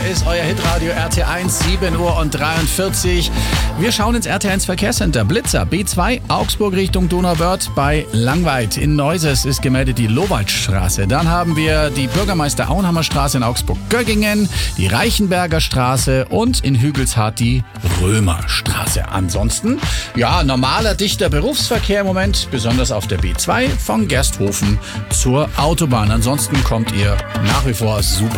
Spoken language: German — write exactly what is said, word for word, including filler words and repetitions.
ist euer Hitradio R T eins, sieben Uhr und dreiundvierzig. Wir schauen ins R T eins Verkehrscenter. Blitzer B zwei, Augsburg Richtung Donauwörth bei Langweid. In Neuses ist gemeldet die Lowaldstraße. Dann haben wir die Bürgermeister Auenhammer Straße in Augsburg-Göggingen, die Reichenberger Straße und in Hügelshardt die Römerstraße. Ansonsten, ja, normaler, dichter Berufsverkehr im Moment, besonders auf der B zwei von Gersthofen zur Autobahn. Ansonsten kommt ihr nach wie vor super